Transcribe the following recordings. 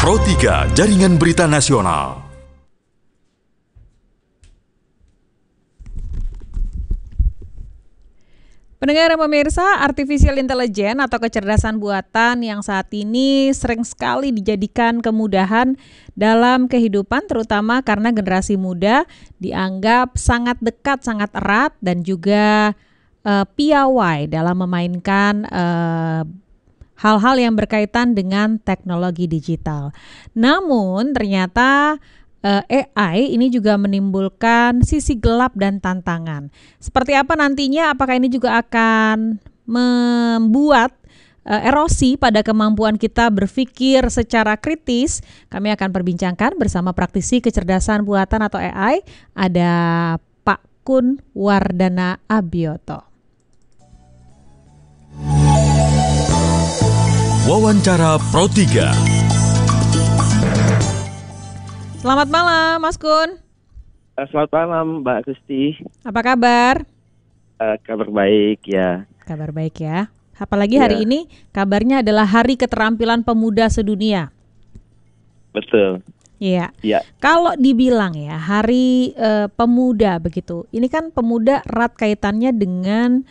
Pro 3 Jaringan Berita Nasional. Pendengar dan pemirsa, artificial intelligence atau kecerdasan buatan yang saat ini sering sekali dijadikan kemudahan dalam kehidupan, terutama karena generasi muda dianggap sangat dekat, sangat erat dan juga piawai dalam memainkan hal-hal yang berkaitan dengan teknologi digital. Namun ternyata AI ini juga menimbulkan sisi gelap dan tantangan. Seperti apa nantinya? Apakah ini juga akan membuat erosi pada kemampuan kita berpikir secara kritis? Kami akan perbincangkan bersama praktisi kecerdasan buatan atau AI. Ada Pak Kun Wardana Abioto. Wawancara Pro 3. Selamat malam, Mas Kun. Selamat malam, Mbak Kristi. Apa kabar? Kabar baik ya. Kabar baik ya. Apalagi hari ini kabarnya adalah Hari Keterampilan Pemuda Sedunia. Betul. Iya. Ya. Kalau dibilang ya Hari Pemuda begitu, ini kan pemuda erat kaitannya dengan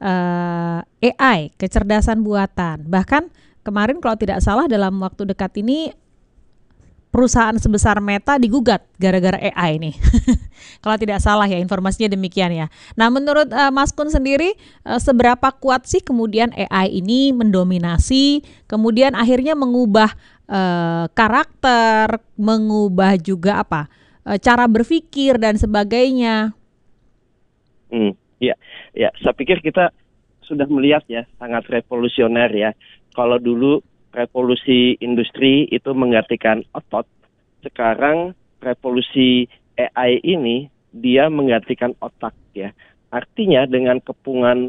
AI, kecerdasan buatan. Bahkan kemarin kalau tidak salah dalam waktu dekat ini perusahaan sebesar Meta digugat gara-gara AI nih. Kalau tidak salah ya, informasinya demikian ya. Nah, menurut Mas Kun sendiri, seberapa kuat sih kemudian AI ini mendominasi, kemudian akhirnya mengubah karakter, mengubah juga cara berpikir dan sebagainya. Ya, saya pikir kita sudah melihat ya, sangat revolusioner ya. Kalau dulu revolusi industri itu menggantikan otot. Sekarang revolusi AI ini dia menggantikan otak ya. Artinya dengan kepungan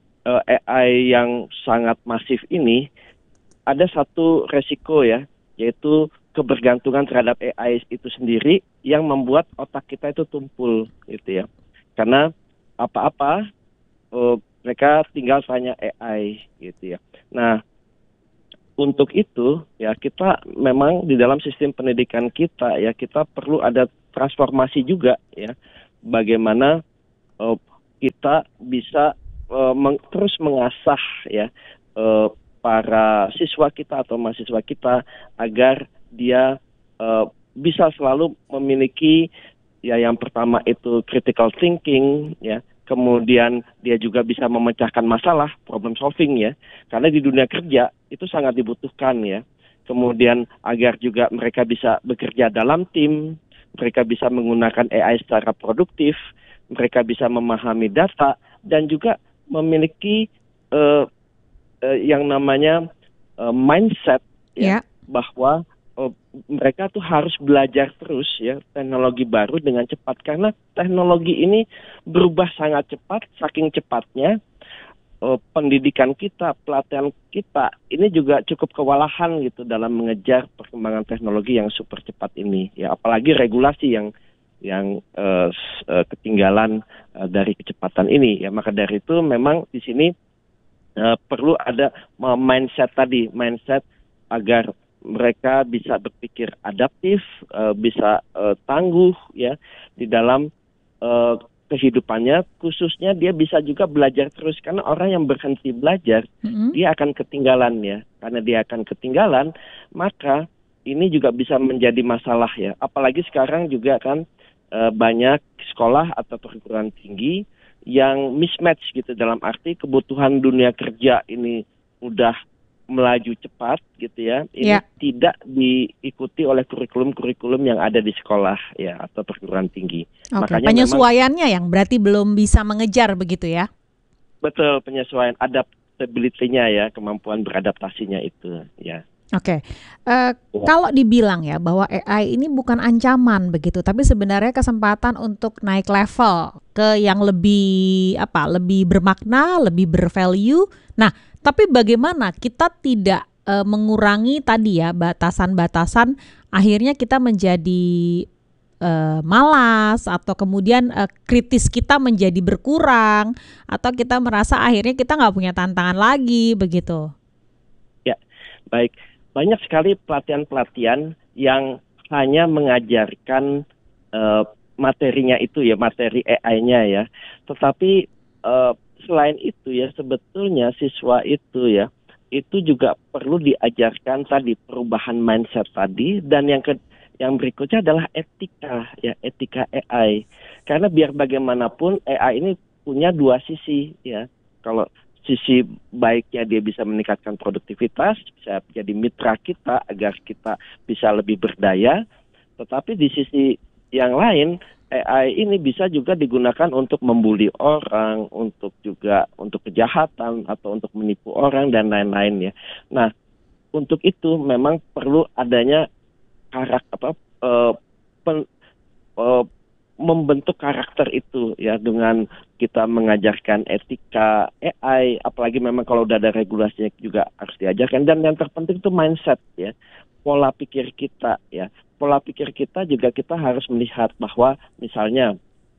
AI yang sangat masif ini ada satu resiko ya, yaitu kebergantungan terhadap AI itu sendiri yang membuat otak kita itu tumpul gitu ya. Karena apa-apa mereka tinggal tanya AI gitu ya. Nah, untuk itu ya kita memang di dalam sistem pendidikan kita ya kita perlu ada transformasi juga ya, bagaimana kita bisa terus mengasah ya para siswa kita atau mahasiswa kita agar dia bisa selalu memiliki ya, yang pertama itu critical thinking ya. Kemudian dia juga bisa memecahkan masalah, problem solving ya. Karena di dunia kerja itu sangat dibutuhkan ya. Kemudian agar juga mereka bisa bekerja dalam tim, mereka bisa menggunakan AI secara produktif, mereka bisa memahami data, dan juga memiliki yang namanya mindset ya. Bahwa mereka tuh harus belajar terus ya teknologi baru dengan cepat, karena teknologi ini berubah sangat cepat. Saking cepatnya pendidikan kita, pelatihan kita ini juga cukup kewalahan gitu dalam mengejar perkembangan teknologi yang super cepat ini ya, apalagi regulasi yang ketinggalan dari kecepatan ini ya. Maka dari itu memang di sini perlu ada mindset agar mereka bisa berpikir adaptif, bisa tangguh ya di dalam kehidupannya, khususnya dia bisa juga belajar terus, karena orang yang berhenti belajar dia akan ketinggalan ya. Karena dia akan ketinggalan, maka ini juga bisa menjadi masalah ya. Apalagi sekarang juga kan banyak sekolah atau perguruan tinggi yang mismatch gitu, dalam arti kebutuhan dunia kerja ini udah melaju cepat gitu ya, ini tidak diikuti oleh kurikulum-kurikulum yang ada di sekolah ya atau perguruan tinggi. Makanya penyesuaiannya yang berarti belum bisa mengejar begitu ya? Betul, penyesuaian, adaptability-nya ya, kemampuan beradaptasinya itu ya. Oke. Kalau dibilang ya bahwa AI ini bukan ancaman begitu, tapi sebenarnya kesempatan untuk naik level ke yang lebih lebih bermakna, lebih bervalue. Nah, tapi bagaimana kita tidak mengurangi tadi ya batasan-batasan, akhirnya kita menjadi malas, atau kemudian kritis kita menjadi berkurang, atau kita merasa akhirnya kita nggak punya tantangan lagi begitu. Ya, baik. banyak sekali pelatihan-pelatihan yang hanya mengajarkan materinya itu ya, materi AI-nya ya. Tetapi selain itu ya, sebetulnya siswa itu ya, itu juga perlu diajarkan tadi perubahan mindset tadi, dan yang berikutnya adalah etika ya, etika AI. Karena biar bagaimanapun AI ini punya dua sisi ya. Kalau sisi baiknya dia bisa meningkatkan produktivitas, bisa jadi mitra kita agar kita bisa lebih berdaya. Tetapi di sisi yang lain, AI ini bisa juga digunakan untuk membuli orang, untuk kejahatan atau untuk menipu orang dan lain-lain ya. Nah, untuk itu memang perlu adanya membentuk karakter itu ya, dengan kita mengajarkan etika AI, apalagi memang kalau udah ada regulasinya juga harus diajarkan. Dan yang terpenting itu mindset ya, pola pikir kita ya. Pola pikir kita juga kita harus melihat bahwa misalnya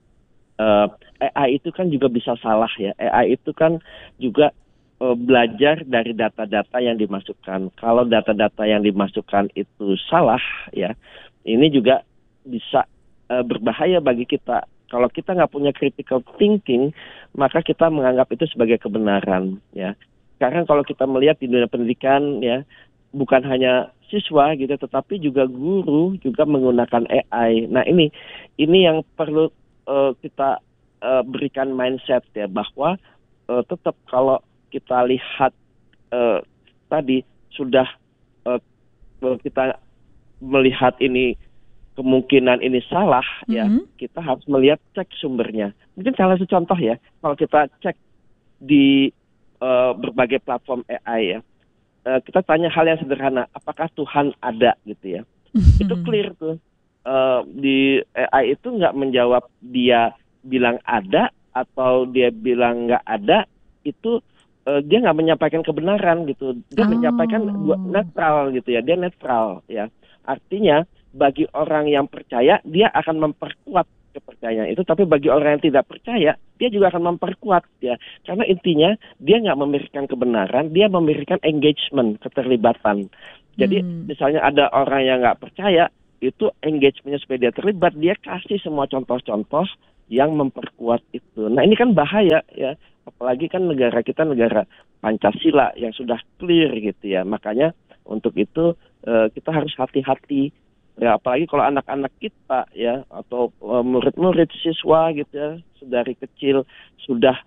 AI itu kan juga bisa salah ya. AI itu kan juga belajar dari data-data yang dimasukkan. Kalau data-data yang dimasukkan itu salah ya, ini juga bisa berbahaya bagi kita. Kalau kita nggak punya critical thinking, maka kita menganggap itu sebagai kebenaran ya. Karena kalau kita melihat di dunia pendidikan ya, bukan hanya siswa gitu, tetapi juga guru juga menggunakan AI. Nah ini yang perlu kita berikan mindset ya, bahwa tetap kalau kita lihat tadi sudah kita melihat ini kemungkinan ini salah ya, kita harus melihat, cek sumbernya. Mungkin salah satu contoh ya, kalau kita cek di berbagai platform AI ya, kita tanya hal yang sederhana, apakah Tuhan ada gitu ya. Itu clear tuh. Di AI itu nggak menjawab dia bilang ada atau dia bilang nggak ada, itu dia nggak menyampaikan kebenaran gitu. Dia menyampaikan netral gitu ya, dia netral ya. Artinya bagi orang yang percaya, dia akan memperkuat kepercayaan itu, tapi bagi orang yang tidak percaya, dia juga akan memperkuat ya. Karena intinya dia nggak memberikan kebenaran, dia memberikan engagement, keterlibatan. Jadi misalnya ada orang yang nggak percaya, itu engagementnya supaya dia terlibat, dia kasih semua contoh-contoh yang memperkuat itu. Nah ini kan bahaya ya, apalagi kan negara kita negara Pancasila yang sudah clear gitu ya. Makanya untuk itu kita harus hati-hati. Ya, apalagi kalau anak-anak kita ya, atau murid-murid siswa gitu ya, dari kecil sudah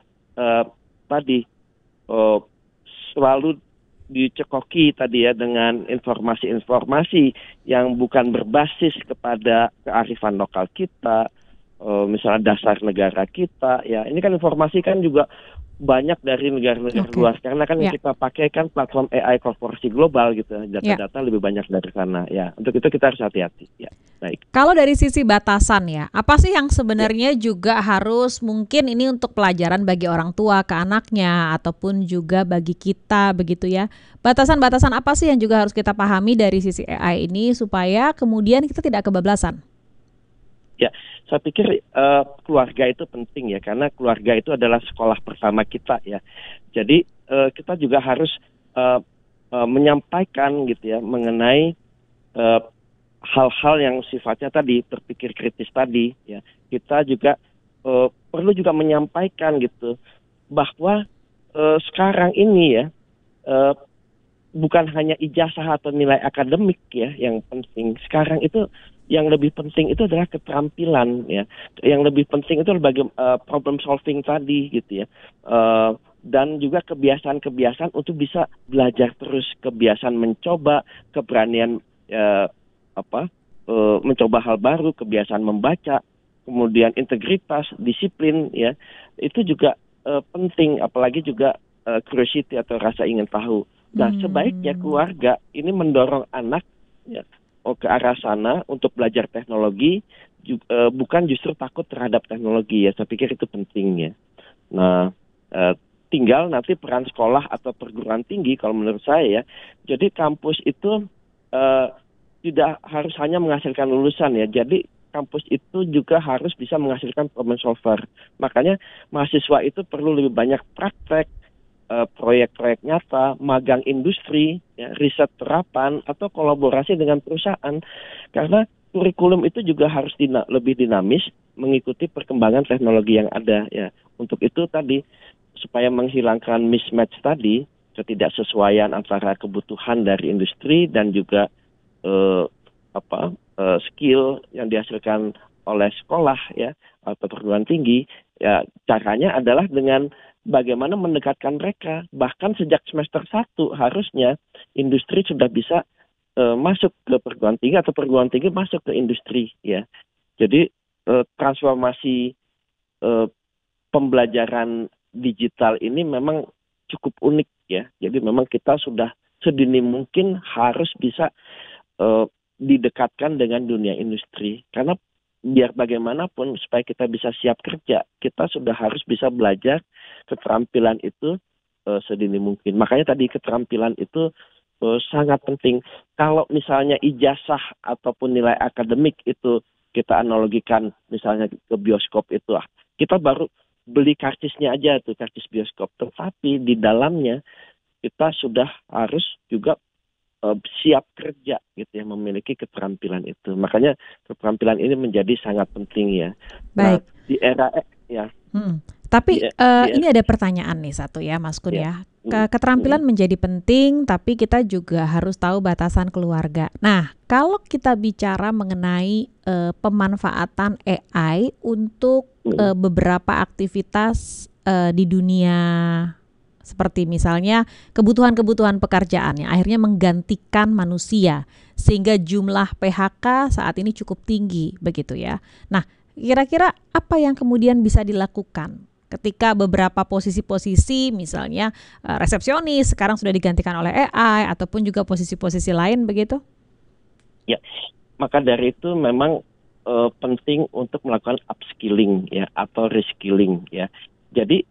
selalu dicekoki tadi ya dengan informasi-informasi yang bukan berbasis kepada kearifan lokal kita, misalnya dasar negara kita ya. Ini kan informasi kan juga banyak dari negara-negara luar, karena kan kita pakai kan platform AI korporasi global gitu, data-data lebih banyak dari sana ya. Untuk itu kita harus hati-hati ya. Baik. Kalau dari sisi batasan ya, apa sih yang sebenarnya juga harus, mungkin ini untuk pelajaran bagi orang tua ke anaknya ataupun juga bagi kita begitu ya. Batasan-batasan apa sih yang juga harus kita pahami dari sisi AI ini supaya kemudian kita tidak kebablasan? Ya, saya pikir keluarga itu penting ya, karena keluarga itu adalah sekolah pertama kita ya. Jadi kita juga harus menyampaikan gitu ya mengenai hal-hal yang sifatnya tadi berpikir kritis tadi ya. Kita juga perlu juga menyampaikan gitu bahwa sekarang ini ya bukan hanya ijazah atau nilai akademik ya yang penting. Sekarang itu yang lebih penting itu adalah keterampilan ya. Yang lebih penting itu adalah problem solving tadi gitu ya. Dan juga kebiasaan-kebiasaan untuk bisa belajar terus, kebiasaan mencoba, keberanian mencoba hal baru, kebiasaan membaca, kemudian integritas, disiplin ya. Itu juga penting, apalagi juga curiosity atau rasa ingin tahu. Nah, sebaiknya keluarga ini mendorong anak ya, ke arah sana untuk belajar teknologi, bukan justru takut terhadap teknologi ya. Saya pikir itu penting ya. Nah, tinggal nanti peran sekolah atau perguruan tinggi kalau menurut saya ya. Jadi kampus itu tidak harus hanya menghasilkan lulusan ya. Jadi kampus itu juga harus bisa menghasilkan problem solver. Makanya mahasiswa itu perlu lebih banyak praktek, proyek-proyek nyata, magang industri, ya, riset terapan, atau kolaborasi dengan perusahaan. Karena kurikulum itu juga harus lebih dinamis, mengikuti perkembangan teknologi yang ada. Ya. Untuk itu tadi, supaya menghilangkan mismatch tadi, ketidaksesuaian antara kebutuhan dari industri dan juga skill yang dihasilkan oleh sekolah ya atau perguruan tinggi, ya caranya adalah dengan bagaimana mendekatkan mereka. Bahkan sejak semester 1 harusnya industri sudah bisa masuk ke perguruan tinggi atau perguruan tinggi masuk ke industri ya. Jadi transformasi pembelajaran digital ini memang cukup unik ya. Jadi memang kita sudah sedini mungkin harus bisa didekatkan dengan dunia industri. Karena biar bagaimanapun supaya kita bisa siap kerja, kita sudah harus bisa belajar keterampilan itu sedini mungkin. Makanya tadi keterampilan itu sangat penting. Kalau misalnya ijazah ataupun nilai akademik itu kita analogikan misalnya ke bioskop itu, kita baru beli karcisnya aja tuh, karcis bioskop. Tetapi di dalamnya kita sudah harus juga siap kerja gitu ya, memiliki keterampilan itu. Makanya keterampilan ini menjadi sangat penting ya. Baik. Nah, di era ya. Tapi ini ada pertanyaan nih satu ya, Mas Kun ya. Keterampilan menjadi penting, tapi kita juga harus tahu batasan keluarga. Nah, kalau kita bicara mengenai pemanfaatan AI untuk beberapa aktivitas di dunia, seperti misalnya kebutuhan-kebutuhan pekerjaan yang akhirnya menggantikan manusia, sehingga jumlah PHK saat ini cukup tinggi, begitu ya. Nah, kira-kira apa yang kemudian bisa dilakukan ketika beberapa posisi-posisi, misalnya resepsionis sekarang sudah digantikan oleh AI, ataupun juga posisi-posisi lain begitu? Ya, maka dari itu memang penting untuk melakukan upskilling ya atau reskilling ya. Jadi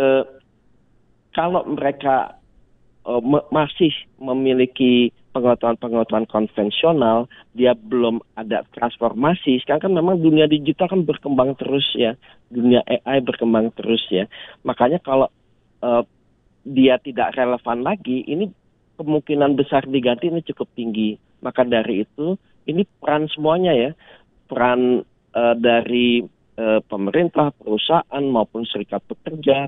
kalau mereka masih memiliki pengetahuan-pengetahuan konvensional, dia belum ada transformasi. Sekarang kan memang dunia digital kan berkembang terus ya, dunia AI berkembang terus ya. Makanya kalau dia tidak relevan lagi, ini kemungkinan besar diganti ini cukup tinggi. Maka dari itu, ini peran semuanya ya, peran dari pemerintah, perusahaan maupun serikat pekerja,